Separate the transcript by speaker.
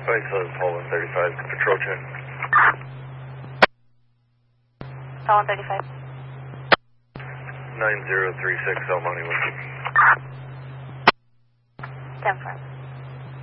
Speaker 1: Right, so Paul 135, control check.
Speaker 2: Paul 135.
Speaker 1: 9036 El Monte Whiskey.
Speaker 2: 10-4.